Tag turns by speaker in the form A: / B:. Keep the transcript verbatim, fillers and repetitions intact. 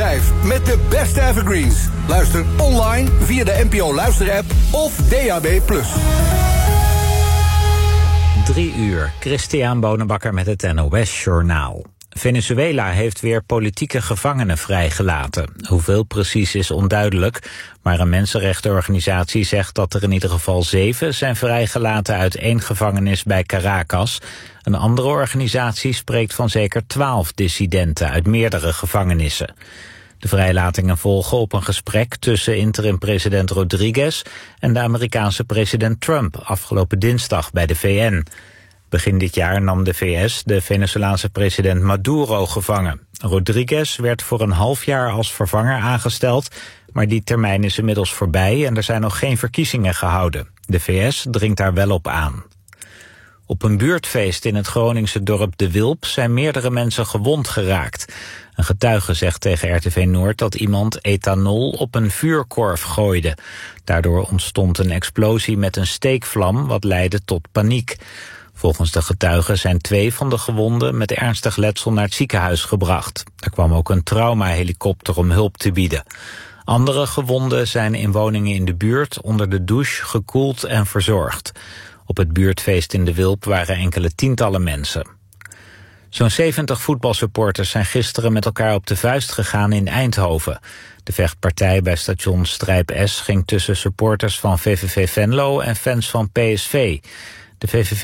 A: vijf met de beste evergreens. Luister online via de N P O Luisterapp of D A B plus.
B: Drie uur, Christian Bonenbakker met het N O S-journaal. Venezuela heeft weer politieke gevangenen vrijgelaten. Hoeveel precies is onduidelijk, maar een mensenrechtenorganisatie zegt dat er in ieder geval zeven zijn vrijgelaten uit één gevangenis bij Caracas. Een andere organisatie spreekt van zeker twaalf dissidenten uit meerdere gevangenissen. De vrijlatingen volgen op een gesprek tussen interim-president Rodriguez en de Amerikaanse president Trump afgelopen dinsdag bij de V N. Begin dit jaar nam de V S de Venezolaanse president Maduro gevangen. Rodriguez werd voor een half jaar als vervanger aangesteld, maar die termijn is inmiddels voorbij en er zijn nog geen verkiezingen gehouden. De V S dringt daar wel op aan. Op een buurtfeest in het Groningse dorp De Wilp zijn meerdere mensen gewond geraakt. Een getuige zegt tegen R T V Noord dat iemand ethanol op een vuurkorf gooide. Daardoor ontstond een explosie met een steekvlam wat leidde tot paniek. Volgens de getuigen zijn twee van de gewonden met ernstig letsel naar het ziekenhuis gebracht. Er kwam ook een traumahelikopter om hulp te bieden. Andere gewonden zijn in woningen in de buurt onder de douche gekoeld en verzorgd. Op het buurtfeest in De Wilp waren enkele tientallen mensen. Zo'n zeventig voetbalsupporters zijn gisteren met elkaar op de vuist gegaan in Eindhoven. De vechtpartij bij station Strijp S ging tussen supporters van V V V Venlo en fans van P S V. De V V V